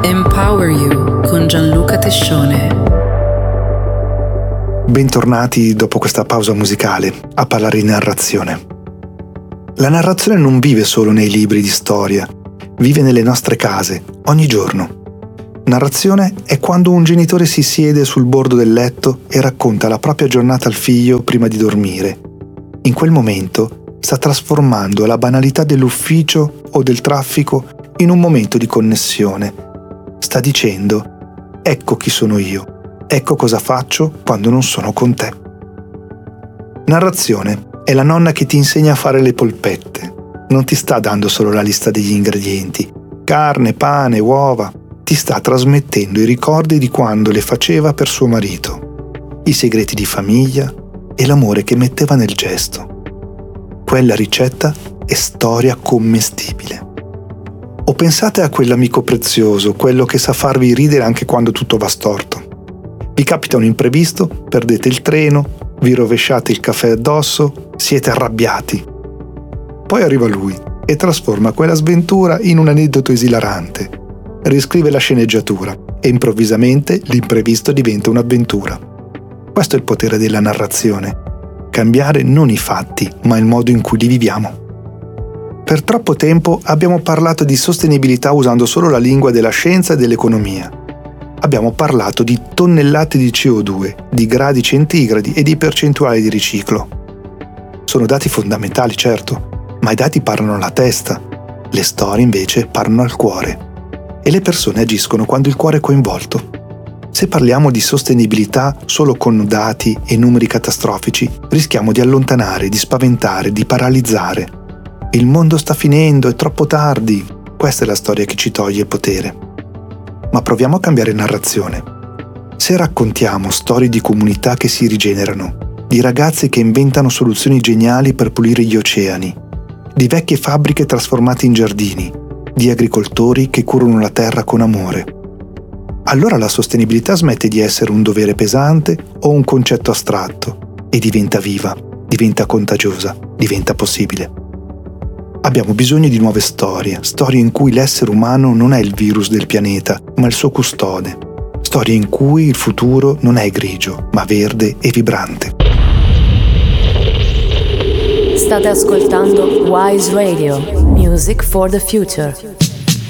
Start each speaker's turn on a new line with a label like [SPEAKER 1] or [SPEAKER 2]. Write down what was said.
[SPEAKER 1] Empower You con Gianluca Tescione.
[SPEAKER 2] Bentornati dopo questa pausa musicale a parlare di narrazione. La narrazione non vive solo nei libri di storia, vive nelle nostre case, ogni giorno. Narrazione è quando un genitore si siede sul bordo del letto e racconta la propria giornata al figlio prima di dormire. In quel momento sta trasformando la banalità dell'ufficio o del traffico in un momento di connessione. Sta dicendo: ecco chi sono io, ecco cosa faccio quando non sono con te. Narrazione è la nonna che ti insegna a fare le polpette. Non ti sta dando solo la lista degli ingredienti, carne, pane, uova. Ti sta trasmettendo i ricordi di quando le faceva per suo marito, i segreti di famiglia e l'amore che metteva nel gesto. Quella ricetta è storia commestibile. O pensate a quell'amico prezioso, quello che sa farvi ridere anche quando tutto va storto. Vi capita un imprevisto, perdete il treno, vi rovesciate il caffè addosso, siete arrabbiati. Poi arriva lui e trasforma quella sventura in un aneddoto esilarante. Riscrive la sceneggiatura e improvvisamente l'imprevisto diventa un'avventura. Questo è il potere della narrazione. Cambiare non i fatti, ma il modo in cui li viviamo. Per troppo tempo abbiamo parlato di sostenibilità usando solo la lingua della scienza e dell'economia. Abbiamo parlato di tonnellate di CO2, di gradi centigradi e di percentuali di riciclo. Sono dati fondamentali, certo, ma i dati parlano alla testa. Le storie invece parlano al cuore. E le persone agiscono quando il cuore è coinvolto. Se parliamo di sostenibilità solo con dati e numeri catastrofici, rischiamo di allontanare, di spaventare, di paralizzare. Il mondo sta finendo, è troppo tardi. Questa è la storia che ci toglie il potere. Ma proviamo a cambiare narrazione. Se raccontiamo storie di comunità che si rigenerano, di ragazzi che inventano soluzioni geniali per pulire gli oceani, di vecchie fabbriche trasformate in giardini, di agricoltori che curano la terra con amore, allora la sostenibilità smette di essere un dovere pesante o un concetto astratto e diventa viva, diventa contagiosa, diventa possibile. Abbiamo bisogno di nuove storie in cui l'essere umano non è il virus del pianeta, ma il suo custode, storie in cui il futuro non è grigio, ma verde e vibrante.
[SPEAKER 3] State ascoltando Wise Radio, Music for the Future.